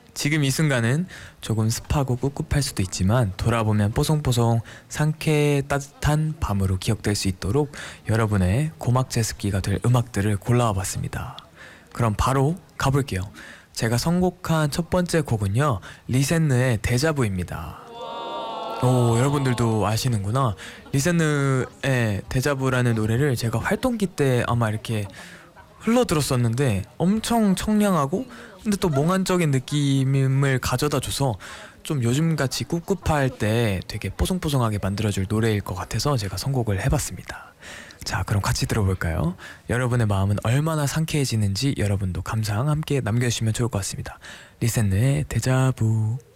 지금 이 순간은 조금 습하고 꿉꿉할 수도 있지만 돌아보면 뽀송뽀송 상쾌 따뜻한 밤으로 기억될 수 있도록 여러분의 고막 제습기가 될 음악들을 골라와 봤습니다. 그럼 바로 가볼게요. 제가 선곡한 첫 번째 곡은요, 리센느의 데자부입니다. 오, 여러분들도 아시는구나. 리센느의 데자부라는 노래를 제가 활동기 때 아마 이렇게 흘러들었었는데 엄청 청량하고 근데 또 몽환적인 느낌을 가져다 줘서 좀 요즘같이 꿉꿉할 때 되게 뽀송뽀송하게 만들어줄 노래일 것 같아서 제가 선곡을 해봤습니다. 자, 그럼 같이 들어볼까요? 여러분의 마음은 얼마나 상쾌해지는지 여러분도 감상 함께 남겨주시면 좋을 것 같습니다. 리센느의 데자부.